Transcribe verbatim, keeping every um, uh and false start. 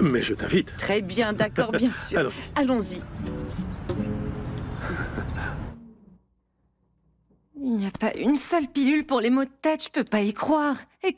Mais je t'invite. Très bien, d'accord, bien sûr. Allons-y. Allons-y. Il n'y a pas une seule pilule pour les maux de tête, je peux pas y croire. Et